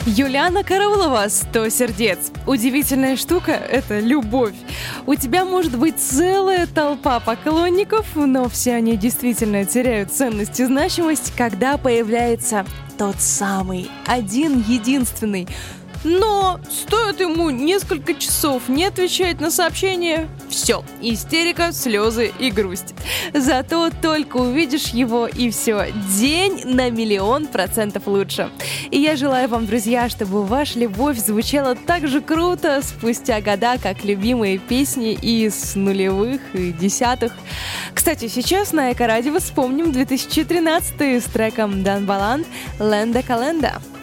Юлиана Караулова, «100 сердец». Удивительная штука — это любовь. У тебя может быть целая толпа поклонников, но все они действительно теряют ценность и значимость, когда появляется тот самый, один единственный. Но стоит ему несколько часов не отвечать на сообщения — все, истерика, слезы и грусть. Зато только увидишь его, и все, день на 1,000,000% лучше. И я желаю вам, друзья, чтобы ваша любовь звучала так же круто спустя года, как любимые песни из нулевых и десятых. Кстати, сейчас на Эко-радио вспомним 2013 с треком Дан Балан «Ленда Календа».